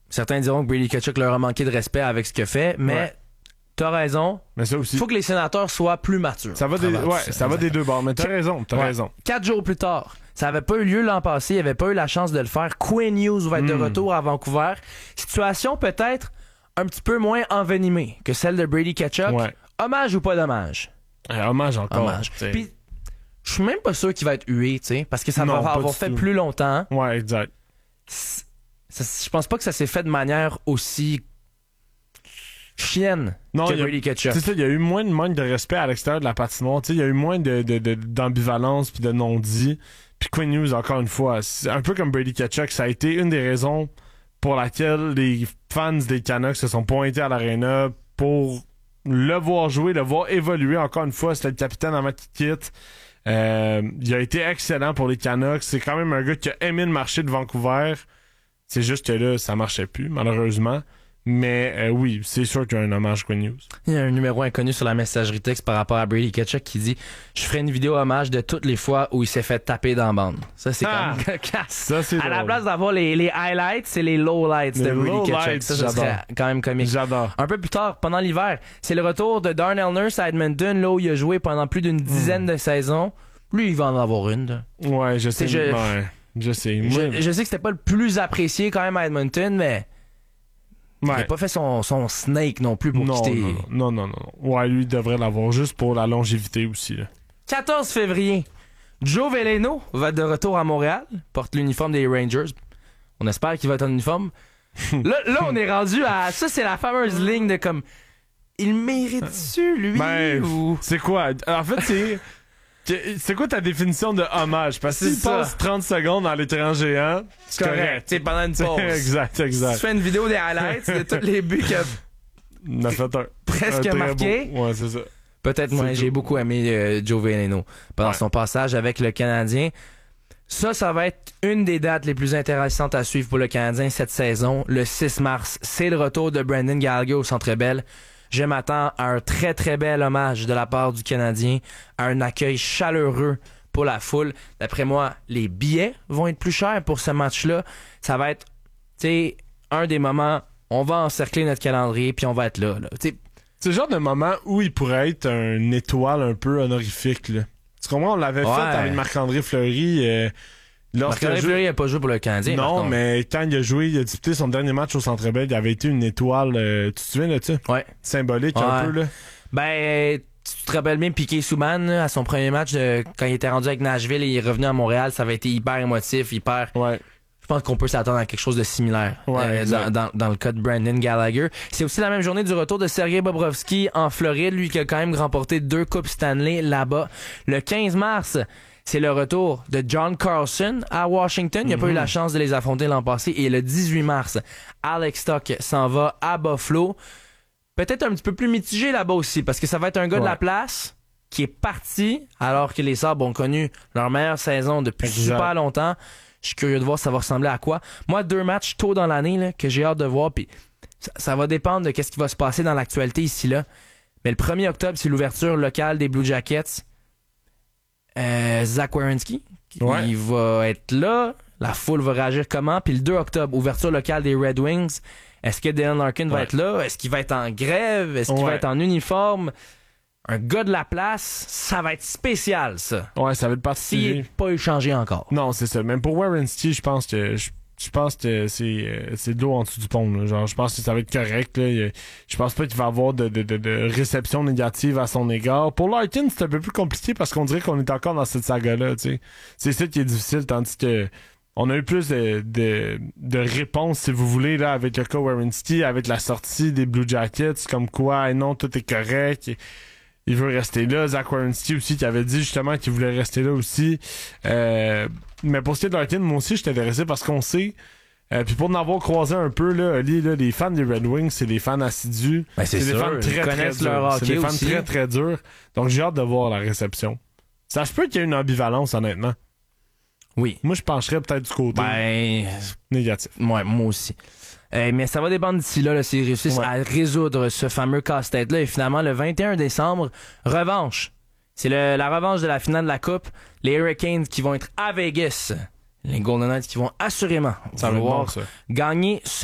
certains diront que Brady Tkachuk leur a manqué de respect avec ce qu'il a fait, mais t'as raison. Mais ça aussi. Il faut que les sénateurs soient plus matures. Ça va des deux bords, mais t'as raison. 4 jours plus tard, ça avait pas eu lieu l'an passé, il avait pas eu la chance de le faire. Quinn Hughes va être de retour à Vancouver. Situation peut-être un petit peu moins envenimée que celle de Brady Tkachuk. Ouais. Hommage ou pas d'hommage? Hommage encore. Hommage. Puis, je suis même pas sûr qu'il va être hué, tu sais, parce que ça va avoir fait plus longtemps. Ouais, exact. Je pense pas que ça s'est fait de manière aussi chienne que Brady Tkachuk. C'est ça, il y a eu moins de manque de respect à l'extérieur de la patinoire. Il y a eu moins d'ambivalence puis de non-dit. Puis Quinn Hughes, encore une fois, c'est un peu comme Brady Tkachuk, ça a été une des raisons pour laquelle les fans des Canucks se sont pointés à l'aréna pour le voir jouer, le voir évoluer. Encore une fois, c'était le capitaine avant qu'il quitte. Il a été excellent pour les Canucks. C'est quand même un gars qui a aimé le marché de Vancouver. C'est juste que là, ça marchait plus, malheureusement. Mais oui, c'est sûr qu'il y a un hommage Quinn Hughes. Il y a un numéro inconnu sur la messagerie texte par rapport à Brady Tkachuk qui dit « Je ferai une vidéo hommage de toutes les fois où il s'est fait taper dans la bande. » Ça, c'est quand même cocasse. Ça, c'est à la place d'avoir les highlights, c'est les lowlights de Brady Tkachuk. Ça serait quand même comique. J'adore. Un peu plus tard, pendant l'hiver, c'est le retour de Darnell Nurse à Edmonton, là où il a joué pendant plus d'une dizaine de saisons. Lui, il va en avoir une. Là. Ouais, je sais. Je sais. Je sais que c'était pas le plus apprécié quand même à Edmonton, mais... Il n'a pas fait son snake non plus pour quitter. Non. Ouais, lui, il devrait l'avoir juste pour la longévité aussi. Là. 14 février, Joe Veleno va être de retour à Montréal, porte l'uniforme des Rangers. On espère qu'il va être en uniforme. là, on est rendu à... Ça, c'est la fameuse ligne de comme... Il mérite-tu, lui? Ou... C'est quoi? En fait, c'est quoi ta définition de hommage? Parce que s'il passe 30 secondes dans l'écran géant, c'est correct. C'est pendant une pause. exact. Si tu fais une vidéo des highlights de tous les buts qu'il a presque marqué. Ouais, c'est ça. Peut-être moi, j'ai beaucoup aimé Joe Veleno pendant son passage avec le Canadien. Ça va être une des dates les plus intéressantes à suivre pour le Canadien cette saison. Le 6 mars, c'est le retour de Brendan Gallagher au Centre Bell. Je m'attends à un très très bel hommage de la part du Canadien, à un accueil chaleureux pour la foule. D'après moi, les billets vont être plus chers pour ce match-là. Ça va être, un des moments, on va encercler notre calendrier puis on va être là. C'est le genre de moment où il pourrait être une étoile un peu honorifique. Là. Tu comprends? On l'avait fait avec Marc-André Fleury. Marc-André Fleury n'a pas joué pour le Canadien. Non, mais quand il a joué, il a disputé son dernier match au Centre Bell, il avait été une étoile. Tu te souviens de ça? Ouais. Symbolique un peu, là. Ben, tu te rappelles bien Piquet Souban, à son premier match, quand il était rendu avec Nashville et il est revenu à Montréal, ça avait été hyper émotif, hyper... Ouais. Je pense qu'on peut s'attendre à quelque chose de similaire dans le cas de Brendan Gallagher. C'est aussi la même journée du retour de Sergei Bobrovsky en Floride, lui qui a quand même remporté 2 Coupes Stanley là-bas. Le 15 mars... C'est le retour de John Carlson à Washington. Il n'a pas eu la chance de les affronter l'an passé. Et le 18 mars, Alex Stock s'en va à Buffalo. Peut-être un petit peu plus mitigé là-bas aussi, parce que ça va être un gars de la place qui est parti, alors que les Sabres ont connu leur meilleure saison depuis super longtemps. Je suis curieux de voir ça va ressembler à quoi. Moi, 2 matchs tôt dans l'année là, que j'ai hâte de voir. Puis ça va dépendre de qu'est-ce qui va se passer dans l'actualité ici là. Mais le 1er octobre, c'est l'ouverture locale des Blue Jackets. Zach Werenski, il va être là, la foule va réagir comment, puis le 2 octobre, ouverture locale des Red Wings, est-ce que Dylan Larkin va être là, est-ce qu'il va être en grève, est-ce qu'il va être en uniforme, un gars de la place, ça va être spécial ça. Ouais, ça va être particulier. S'il n'est pas échangé encore. Non, c'est ça, même pour Werenski, je pense que c'est de l'eau en dessous du pont. Là. Genre, je pense que ça va être correct. Là. Je pense pas qu'il va y avoir de réception négative à son égard. Pour Larkin, c'est un peu plus compliqué parce qu'on dirait qu'on est encore dans cette saga-là. T'sais. C'est ça qui est difficile, tandis que on a eu plus de réponses, si vous voulez, là, avec le cas Werenski, avec la sortie des Blue Jackets, comme quoi, non, tout est correct. Il veut rester là. Zach Werenski aussi, qui avait dit justement qu'il voulait rester là aussi. Mais pour ce qui est de Larkin, moi aussi, je suis intéressé parce qu'on sait... puis pour en avoir croisé un peu, là, les fans des Red Wings, c'est des fans assidus. Ben c'est des fans très, très durs. C'est des fans très, très durs. Donc, j'ai hâte de voir la réception. Ça se peut qu'il y ait une ambivalence, honnêtement. Oui. Moi, je pencherais peut-être du côté négatif. Ouais, moi aussi. Mais ça va dépendre d'ici là, s'ils réussissent à résoudre ce fameux casse-tête-là. Et finalement, le 21 décembre, revanche. C'est la revanche de la finale de la Coupe. Les Hurricanes qui vont être à Vegas. Les Golden Knights qui vont assurément gagner